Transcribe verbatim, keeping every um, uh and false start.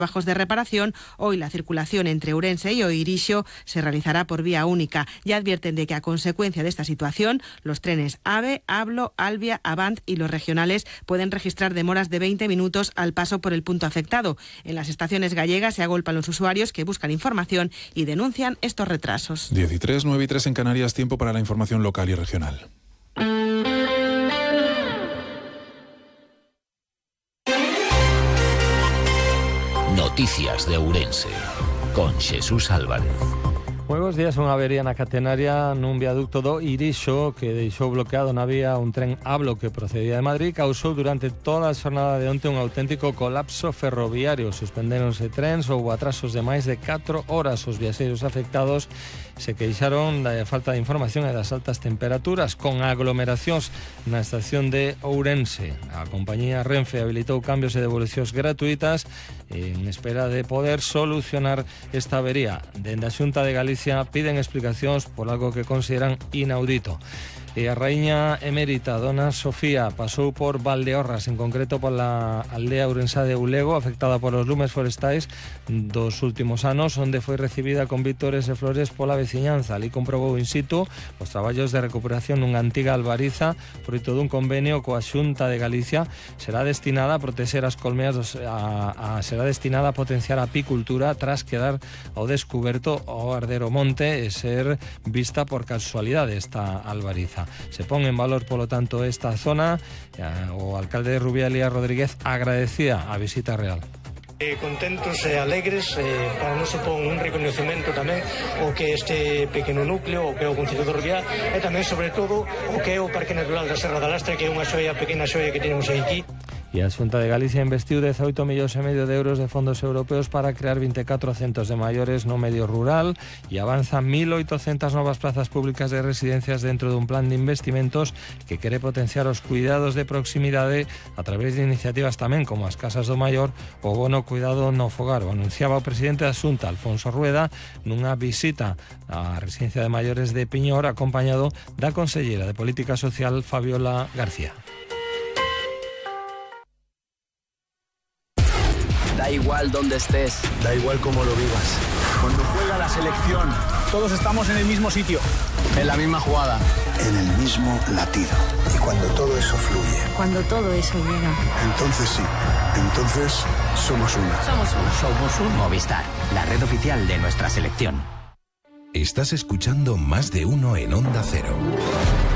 trabajos de reparación. Hoy la circulación entre Ourense y Oirixo se realizará por vía única. Ya advierten de que a consecuencia de esta situación, los trenes AVE, Ablo, Albia, Avant y los regionales pueden registrar demoras de veinte minutos al paso por el punto afectado. En las estaciones gallegas se agolpan los usuarios que buscan información y denuncian estos retrasos. diez y tres, nueve y tres en Canarias, tiempo para la información local y regional. Noticias de Ourense, con Jesús Álvarez. Moi bons días. Unha avería na catenaria nun viaducto do Irixo que deixou bloqueado na vía un tren Ablo que procedía de Madrid, causou durante toda a xornada de onte un auténtico colapso ferroviario. Suspendéronse trens, houbo atrasos de máis de catro horas. Os viaxeiros afectados se queixaron da falta de información e das altas temperaturas, con aglomeracións na estación de Ourense. A compañía Renfe habilitou cambios e devolucións gratuitas en espera de poder solucionar esta avería. Dende a Xunta de Galicia piden explicacións por algo que consideran inaudito. E a raíña emérita Dona Sofía pasou por Valdeorras, en concreto pola aldea ourensá de Ulego, afectada polos lumes forestais dos últimos anos, onde foi recibida con vítores e flores pola veciñanza. Ali comprobou in situ os traballos de recuperación nunha antiga albariza, fruto dun convenio coa Xunta de Galicia. Será destinada a protexer as colmeas dos, a, a, será destinada a potenciar a apicultura tras quedar ao descuberto ao arder o monte e ser vista por casualidade esta albariza. Se pon en valor, polo tanto, esta zona. O alcalde de Rubiales, Rodríguez, agradecía a visita real. Eh, contentos e alegres, eh, para non supón un reconhecimento tamén o que este pequeno núcleo, o que é o Concello de Rubiá, e tamén, sobre todo, o que é o Parque Natural da Serra da Lastra, que é unha xoia, pequena xoia que tenemos aquí. E a Xunta de Galicia investiu dezaoito millóns e medio de euros de fondos europeos para crear vinte e catro centros de maiores no medio rural e avanza mil oitocentas novas plazas públicas de residencias dentro dun plan de investimentos que quere potenciar os cuidados de proximidade a través de iniciativas tamén como as casas do maior ou bono cuidado no fogar. O anunciaba o presidente da Xunta, Alfonso Rueda, nunha visita á residencia de maiores de Piñor, acompañado da conselleira de Política Social, Fabiola García. Da igual donde estés, da igual cómo lo vivas. Cuando juega la selección, todos estamos en el mismo sitio, en la misma jugada, en el mismo latido. Y cuando todo eso fluye, cuando todo eso llega, entonces sí, entonces somos una. Somos una. Somos un Movistar, la red oficial de nuestra selección. Estás escuchando Más de Uno en Onda Cero.